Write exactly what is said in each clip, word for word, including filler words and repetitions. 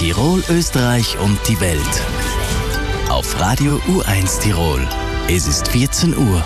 Tirol, Österreich und die Welt. Auf Radio U eins Tirol. Es ist vierzehn Uhr.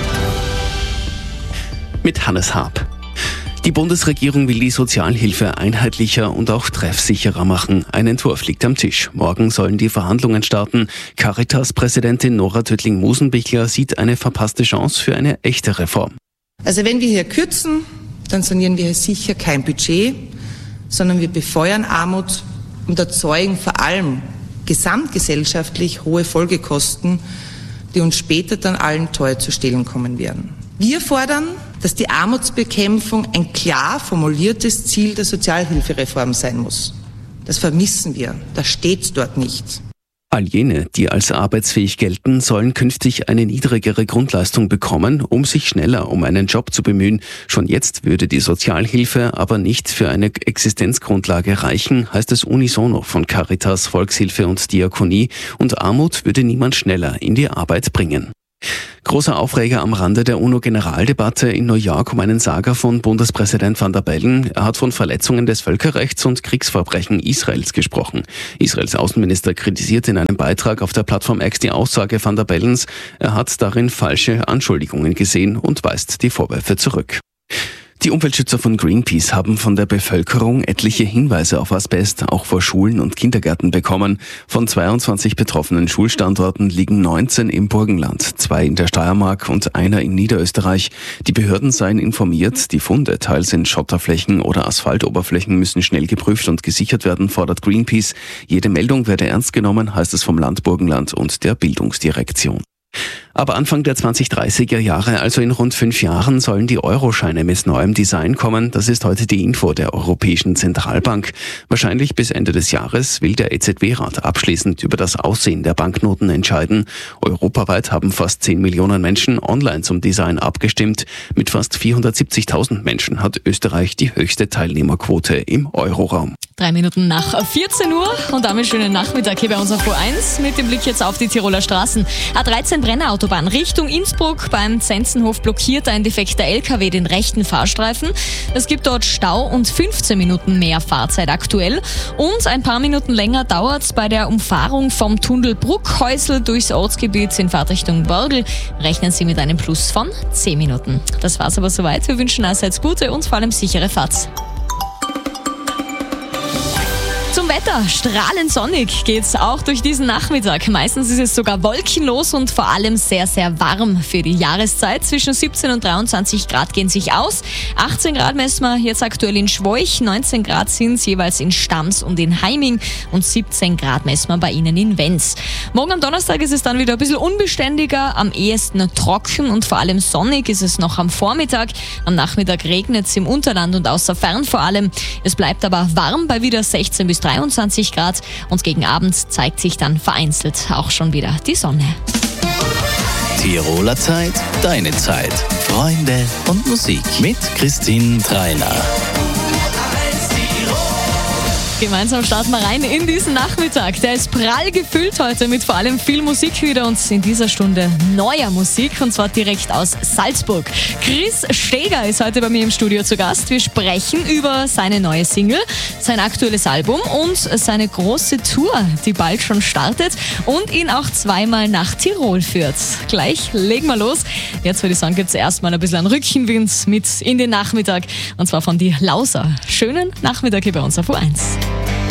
Mit Hannes Haab. Die Bundesregierung will die Sozialhilfe einheitlicher und auch treffsicherer machen. Ein Entwurf liegt am Tisch. Morgen sollen die Verhandlungen starten. Caritas-Präsidentin Nora Töttling-Musenbichler sieht eine verpasste Chance für eine echte Reform. Also wenn wir hier kürzen, dann sanieren wir hier sicher kein Budget, sondern wir befeuern Armut und erzeugen vor allem gesamtgesellschaftlich hohe Folgekosten, die uns später dann allen teuer zu stehen kommen werden. Wir fordern, dass die Armutsbekämpfung ein klar formuliertes Ziel der Sozialhilfereform sein muss. Das vermissen wir, das steht dort nicht. All jene, die als arbeitsfähig gelten, sollen künftig eine niedrigere Grundleistung bekommen, um sich schneller um einen Job zu bemühen. Schon jetzt würde die Sozialhilfe aber nicht für eine Existenzgrundlage reichen, heißt es unisono von Caritas, Volkshilfe und Diakonie, und Armut würde niemand schneller in die Arbeit bringen. Großer Aufreger am Rande der UNO-Generaldebatte in New York um einen Saga von Bundespräsident Van der Bellen. Er hat von Verletzungen des Völkerrechts und Kriegsverbrechen Israels gesprochen. Israels Außenminister kritisiert in einem Beitrag auf der Plattform X die Aussage Van der Bellens. Er hat darin falsche Anschuldigungen gesehen und weist die Vorwürfe zurück. Die Umweltschützer von Greenpeace haben von der Bevölkerung etliche Hinweise auf Asbest auch vor Schulen und Kindergärten bekommen. Von zweiundzwanzig betroffenen Schulstandorten liegen neunzehn im Burgenland, zwei in der Steiermark und einer in Niederösterreich. Die Behörden seien informiert, die Funde, teils in Schotterflächen oder Asphaltoberflächen, müssen schnell geprüft und gesichert werden, fordert Greenpeace. Jede Meldung werde ernst genommen, heißt es vom Land Burgenland und der Bildungsdirektion. Aber Anfang der zwanzig-dreißiger Jahre, also in rund fünf Jahren, sollen die Euroscheine mit neuem Design kommen. Das ist heute die Info der Europäischen Zentralbank. Wahrscheinlich bis Ende des Jahres will der E Z B-Rat abschließend über das Aussehen der Banknoten entscheiden. Europaweit haben fast zehn Millionen Menschen online zum Design abgestimmt. Mit fast vierhundertsiebzigtausend Menschen hat Österreich die höchste Teilnehmerquote im Euroraum. Drei Minuten nach vierzehn Uhr und damit schönen Nachmittag hier bei uns auf U eins mit dem Blick jetzt auf die Tiroler Straßen. A dreizehn Brenner-Autobahn Richtung Innsbruck. Beim Zenzenhof blockiert ein defekter L K W den rechten Fahrstreifen. Es gibt dort Stau und fünfzehn Minuten mehr Fahrzeit aktuell. Und ein paar Minuten länger dauert es bei der Umfahrung vom Tunnel Bruckhäusl durchs Ortsgebiet in Fahrtrichtung Börgl. Rechnen Sie mit einem Plus von zehn Minuten. Das war's aber soweit. Wir wünschen allseits gute und vor allem sichere Fahrt. Zum Wetter. Strahlend sonnig geht's auch durch diesen Nachmittag. Meistens ist es sogar wolkenlos und vor allem sehr, sehr warm für die Jahreszeit. Zwischen siebzehn und dreiundzwanzig Grad gehen sich aus. achtzehn Grad messen wir jetzt aktuell in Schwoich. neunzehn Grad sind es jeweils in Stams und in Heiming. Und siebzehn Grad messen wir bei Ihnen in Wenz. Morgen am Donnerstag ist es dann wieder ein bisschen unbeständiger. Am ehesten trocken und vor allem sonnig ist es noch am Vormittag. Am Nachmittag regnet es im Unterland und außer Fern vor allem. Es bleibt aber warm bei wieder sechzehn bis dreiundzwanzig Grad und gegen Abend zeigt sich dann vereinzelt auch schon wieder die Sonne. Tiroler Zeit, deine Zeit. Freunde und Musik mit Christine Treiner. Gemeinsam starten wir rein in diesen Nachmittag. Der ist prall gefüllt heute mit vor allem viel Musik wieder und in dieser Stunde neuer Musik und zwar direkt aus Salzburg. Chris Steger ist heute bei mir im Studio zu Gast. Wir sprechen über seine neue Single, sein aktuelles Album und seine große Tour, die bald schon startet und ihn auch zweimal nach Tirol führt. Gleich legen wir los. Jetzt würde ich sagen, gibt es erstmal ein bisschen einen Rückenwind mit in den Nachmittag und zwar von die Lauser. Schönen Nachmittag hier bei uns auf U eins.